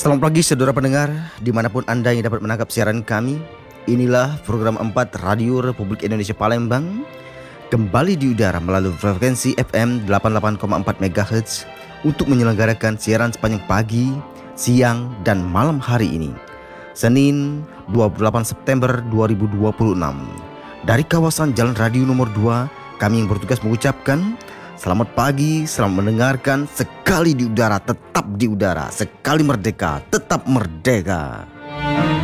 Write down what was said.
Selamat pagi saudara pendengar, dimanapun Anda yang dapat menangkap siaran kami. Inilah program 4 Radio Republik Indonesia Palembang, kembali di udara melalui frekuensi FM 88,4 MHz untuk menyelenggarakan siaran sepanjang pagi, siang, dan malam hari ini, Senin 28 September 2026. Dari kawasan Jalan Radio nomor 2, kami yang bertugas mengucapkan selamat pagi, selamat mendengarkan. Sekali di udara, tetap di udara. Sekali merdeka, tetap merdeka.